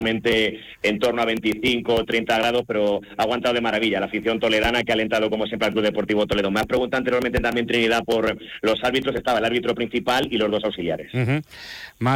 en torno a 25 o 30 grados, pero ha aguantado de maravilla la afición toledana, que ha alentado como siempre al Club Deportivo Toledo. Me has preguntado anteriormente también, Trinidad, por los árbitros. Estaba el árbitro principal y los dos auxiliares. Uh-huh.